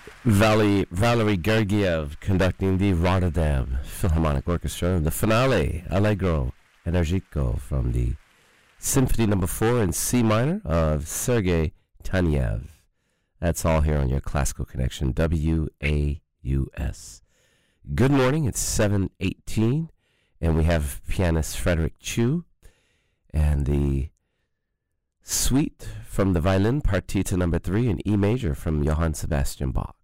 Valery Gergiev conducting the Rotterdam Philharmonic Orchestra, the finale, Allegro Energico, from the Symphony No. 4 in C minor of Sergei Taneyev. That's all here on your Classical Connection, WAUS. Good morning, it's 7:18, and we have pianist Frederick Chu and the Suite from the Violin Partita No. 3 in E major from Johann Sebastian Bach.